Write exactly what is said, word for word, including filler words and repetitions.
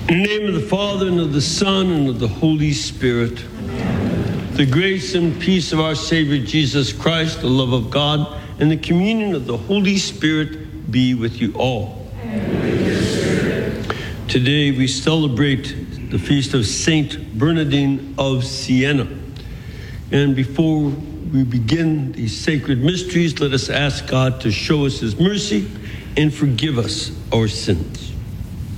In the name of the Father, and of the Son, and of the Holy Spirit. Amen. The grace and peace of our Savior Jesus Christ, the love of God, and the communion of the Holy Spirit be with you all. Amen. Today we celebrate the feast of Saint Bernardine of Siena. And before we begin these sacred mysteries, let us ask God to show us his mercy and forgive us our sins.